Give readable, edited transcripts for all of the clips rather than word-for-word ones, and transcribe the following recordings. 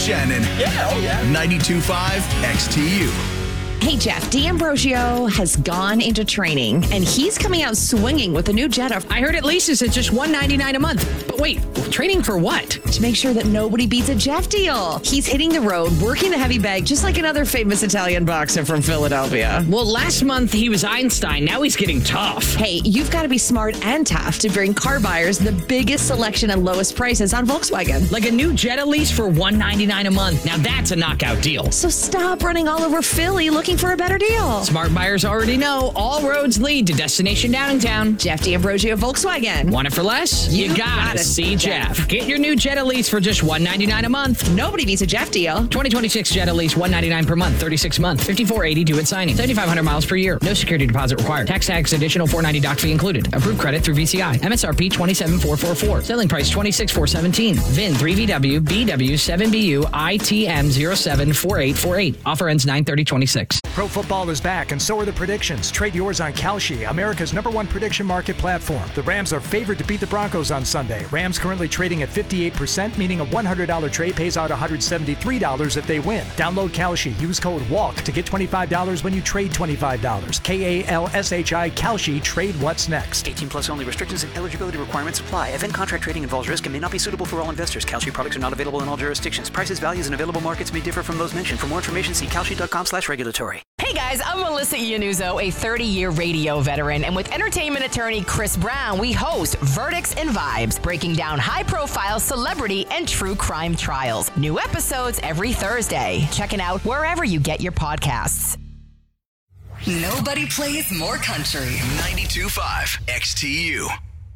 Shannon. Yeah, oh yeah. 92.5 XTU. Hey, Jeff, D'Ambrosio has gone into training, and he's coming out swinging with a new Jetta. I heard it leases at just $199 a month. But wait, training for what? To make sure that nobody beats a Jeff deal. He's hitting the road, working the heavy bag, just like another famous Italian boxer from Philadelphia. Well, last month he was Einstein. Now he's getting tough. Hey, you've got to be smart and tough to bring car buyers the biggest selection and lowest prices on Volkswagen. Like a new Jetta lease for $199 a month. Now that's a knockout deal. So stop running all over Philly looking for a better deal. Smart buyers already know all roads lead to Destination Downingtown. Jeff D'Ambrosio, Volkswagen. Want it for less? You gotta see Jeff. Get your new Jetta lease for just $199 a month. Nobody beats a Jeff deal. 2026 Jetta lease, $199 per month, 36 month, $54.80 due at signing, 7,500 miles per year. No security deposit required. Tax additional $490 doc fee included. Approved credit through VCI. MSRP $27,444. Selling price $26,417. VIN 3VW BW 7BU ITM 074848. Offer ends 9/30/26. Pro football is back, and so are the predictions. Trade yours on Kalshi, America's #1 prediction market platform. The Rams are favored to beat the Broncos on Sunday. Rams currently trading at 58%, meaning a $100 trade pays out $173 if they win. Download Kalshi. Use code WALK to get $25 when you trade $25. KALSHI Kalshi. Trade what's next. 18 plus only. Restrictions and eligibility requirements apply. Event contract trading involves risk and may not be suitable for all investors. Kalshi products are not available in all jurisdictions. Prices, values, and available markets may differ from those mentioned. For more information, see kalshi.com/regulatory. Hey guys, I'm Melissa Iannuzzo, a 30-year radio veteran, and with entertainment attorney Chris Brown, we host Verdicts and Vibes, breaking down high-profile celebrity and true crime trials. New episodes every Thursday. Check it out wherever you get your podcasts. Nobody plays more country. 92.5 XTU.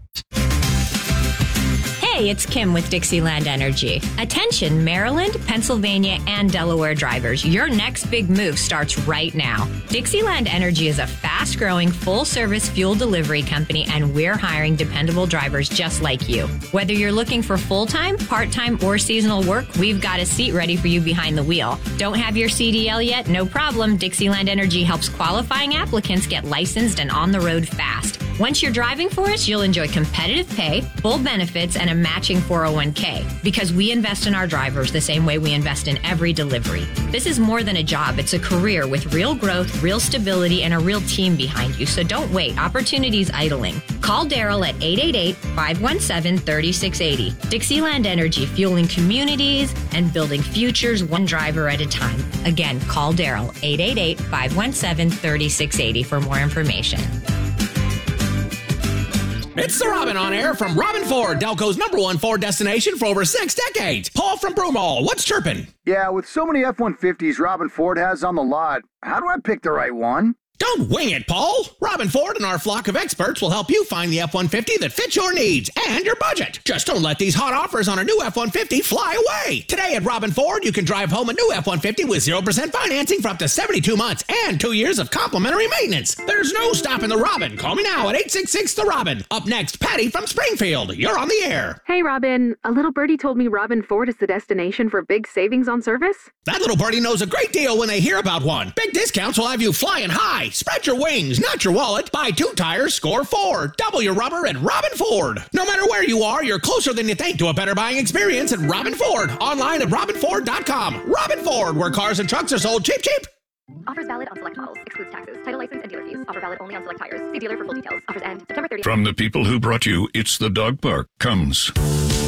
Hey, it's Kim with Dixieland Energy. Attention, Maryland, Pennsylvania, and Delaware drivers. Your next big move starts right now. Dixieland Energy is a fast-growing, full-service fuel delivery company, and we're hiring dependable drivers just like you. Whether you're looking for full-time, part-time, or seasonal work, we've got a seat ready for you behind the wheel. Don't have your CDL yet? No problem. Dixieland Energy helps qualifying applicants get licensed and on the road fast. Once you're driving for us, you'll enjoy competitive pay, full benefits, and a matching 401k, because we invest in our drivers the same way we invest in every delivery. This is more than a job. It's a career with real growth, real stability, and a real team behind you. So don't wait. Opportunities idling. Call Daryl at 888-517-3680. Dixieland Energy, fueling communities and building futures one driver at a time. Again, call Daryl, 888-517-3680 for more information. It's the Robin on air from Robin Ford, Delco's #1 Ford destination for over 6 decades. Paul from Broomall, what's chirping? Yeah, with so many F-150s Robin Ford has on the lot, how do I pick the right one? Don't wing it, Paul. Robin Ford and our flock of experts will help you find the F-150 that fits your needs and your budget. Just don't let these hot offers on a new F-150 fly away. Today at Robin Ford, you can drive home a new F-150 with 0% financing for up to 72 months and 2 years of complimentary maintenance. There's no stopping the Robin. Call me now at 866-THE-ROBIN. Up next, Patty from Springfield. You're on the air. Hey, Robin. A little birdie told me Robin Ford is the destination for big savings on service. That little birdie knows a great deal when they hear about one. Big discounts will have you flying high. Spread your wings, not your wallet. Buy 2 tires, score 4. Double your rubber at Robin Ford. No matter where you are, you're closer than you think to a better buying experience at Robin Ford. Online at robinford.com. Robin Ford, where cars and trucks are sold cheap, cheap. Offers valid on select models. Excludes taxes, title license, and dealer fees. Offer valid only on select tires. See dealer for full details. Offers end September 30th. From the people who brought you It's the Dog Park comes...